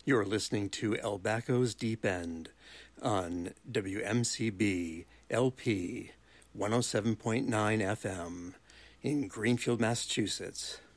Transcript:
You're listening to El Baco's Deep End on WMCB LP 107.9 FM in Greenfield, Massachusetts.